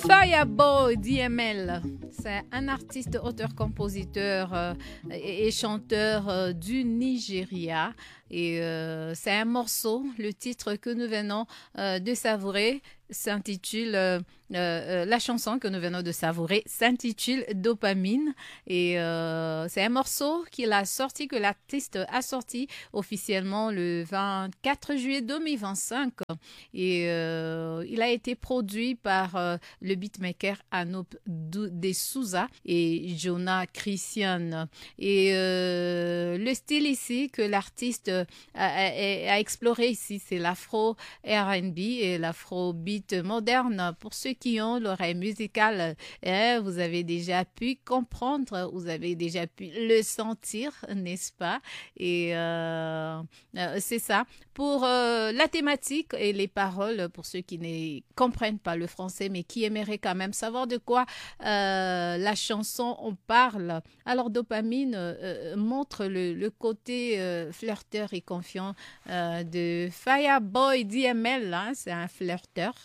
Fireboy DML, c'est un artiste, auteur, compositeur et chanteur du Nigeria. Et c'est un morceau, le titre que nous venons de savourer s'intitule, la chanson que nous venons de savourer s'intitule Dopamine. Et c'est un morceau qu'il a sorti, que l'artiste a sorti officiellement le 24 juillet 2025. Et il a été produit par le beatmaker Anoop De Souza et Jonah Christian. Et le style ici que l'artiste a exploré ici, c'est l'afro R&B et l'afro beat moderne. Pour ceux qui ont l'oreille musicale, vous avez déjà pu comprendre, vous avez déjà pu le sentir, n'est-ce pas? Et c'est ça. Pour la thématique et les paroles, pour ceux qui ne comprennent pas le français, mais qui aimeraient quand même savoir de quoi la chanson on parle. Alors, Dopamine montre le côté flirteur et confiant de Fireboy DML. Hein, c'est un flirteur.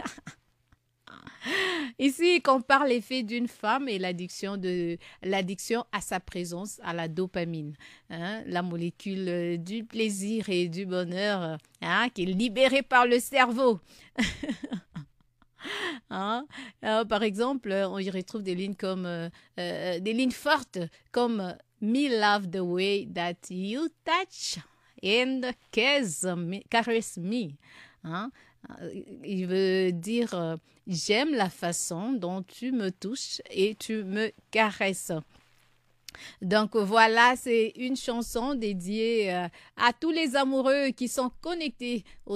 Ici, il compare l'effet d'une femme et l'addiction à sa présence à la dopamine, hein, la molécule du plaisir et du bonheur, hein, qui est libérée par le cerveau. Hein? Par exemple, on y retrouve des lignes comme des lignes fortes comme Me love the way that you touch and caress me. Hein? Il veut dire j'aime la façon dont tu me touches et tu me caresses. Donc voilà, c'est une chanson dédiée à tous les amoureux qui sont connectés au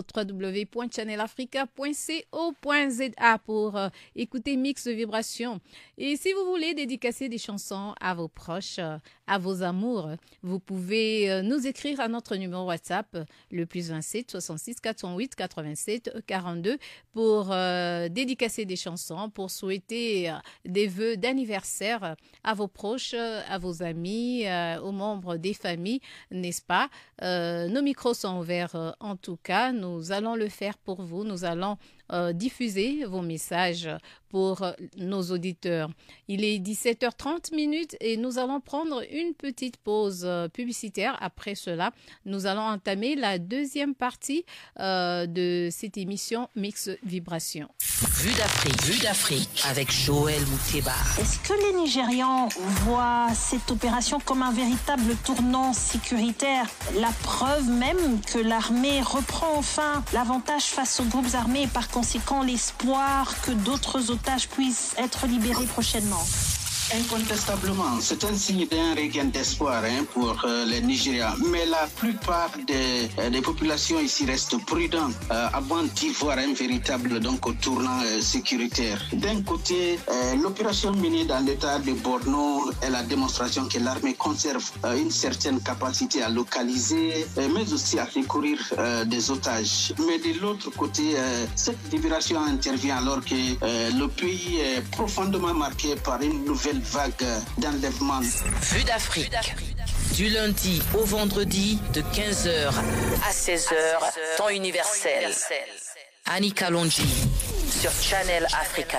www.channelafrica.co.za pour écouter Mix Vibration. Et si vous voulez dédicacer des chansons à vos proches, à vos amours, vous pouvez nous écrire à notre numéro WhatsApp, le plus 27 66 408 87 42 pour dédicacer des chansons, pour souhaiter des vœux d'anniversaire à vos proches, à vos amis, aux membres des familles, n'est-ce pas? Nos micros sont ouverts en tout cas. Nous allons le faire pour vous. Nous allons diffuser vos messages pour nos auditeurs. Il est 17h30 et nous allons prendre une petite pause publicitaire. Après cela, nous allons entamer la deuxième partie de cette émission Mix Vibration. Vue d'Afrique avec Joël Mouteba. Est-ce que les Nigérians voient cette opération comme un véritable tournant sécuritaire? La preuve même que l'armée reprend enfin l'avantage face aux groupes armés et par conséquent l'espoir que d'autres otages puissent être libérés prochainement. Incontestablement, c'est un signe d'un regain d'espoir pour les Nigérians. Mais la plupart des populations ici restent prudentes avant d'y voir un véritable tournant sécuritaire. D'un côté, l'opération menée dans l'état de Borno est la démonstration que l'armée conserve une certaine capacité à localiser, mais aussi à secourir des otages. Mais de l'autre côté, cette libération intervient alors que le pays est profondément marqué par une nouvelle vague d'enlèvement. Vue d'Afrique. Du lundi au vendredi de 15h à 16h, temps universel. Annie Kalonji sur Channel Africa.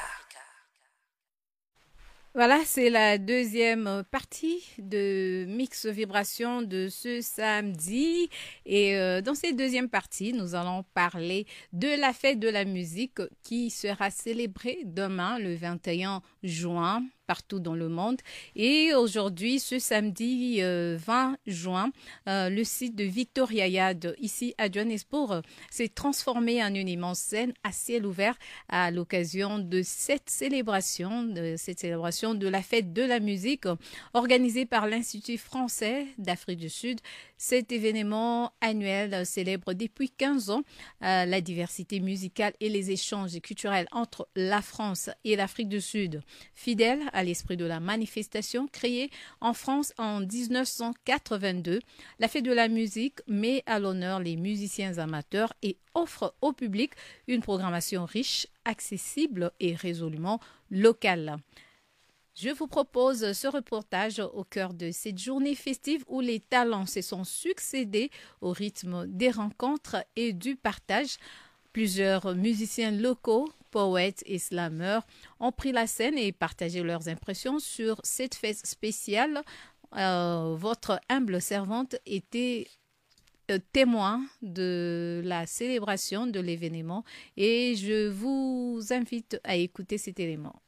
Voilà, c'est la deuxième partie de Mix Vibration de ce samedi. Et dans cette deuxième partie, nous allons parler de la fête de la musique qui sera célébrée demain, le 21 juin, partout dans le monde. Et aujourd'hui, ce samedi 20 juin, le site de Victoria Yard, ici à Johannesburg, s'est transformé en une immense scène à ciel ouvert à l'occasion de cette célébration de la fête de la musique organisée par l'Institut français d'Afrique du Sud. Cet événement annuel célèbre depuis 15 ans la diversité musicale et les échanges culturels entre la France et l'Afrique du Sud. Fidèle à l'esprit de la manifestation créée en France en 1982, la fête de la musique met à l'honneur les musiciens amateurs et offre au public une programmation riche, accessible et résolument locale. Je vous propose ce reportage au cœur de cette journée festive où les talents se sont succédés au rythme des rencontres et du partage. Plusieurs musiciens locaux poètes et slameurs ont pris la scène et partagé leurs impressions sur cette fête spéciale. Votre humble servante était témoin de la célébration de l'événement et je vous invite à écouter cet élément.